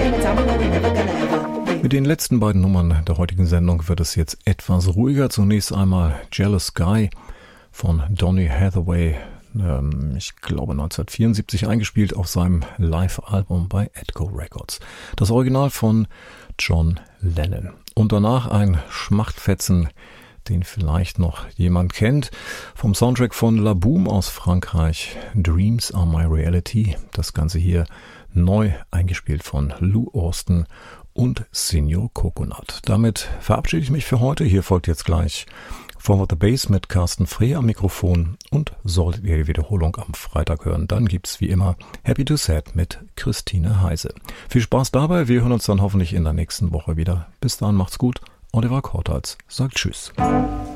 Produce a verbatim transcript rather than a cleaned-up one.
Mit den letzten beiden Nummern der heutigen Sendung wird es jetzt etwas ruhiger. Zunächst einmal Jealous Sky von Donny Hathaway, ähm, ich glaube neunzehnhundertvierundsiebzig eingespielt auf seinem Live-Album bei Atco Records. Das Original von John Lennon. Und danach ein Schmachtfetzen, den vielleicht noch jemand kennt, vom Soundtrack von La Boom aus Frankreich, Dreams Are My Reality. Das Ganze hier neu eingespielt von Lou Austin und Senior Coconut. Damit verabschiede ich mich für heute. Hier folgt jetzt gleich Forward the Bass mit Carsten Frey am Mikrofon, und solltet ihr die Wiederholung am Freitag hören, dann gibt's wie immer Happy to Sad mit Christine Heise. Viel Spaß dabei, wir hören uns dann hoffentlich in der nächsten Woche wieder. Bis dahin, macht's gut. Oliver Kortals sagt Tschüss.